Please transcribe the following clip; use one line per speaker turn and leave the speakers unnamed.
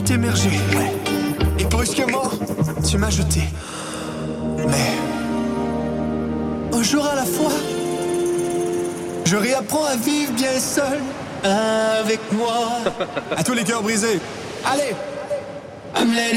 émerger. Ouais. Et brusquement, tu m'as jeté. Mais un jour à la fois, je réapprends à vivre bien seul avec moi. À tous les cœurs brisés. Allez, I'm letting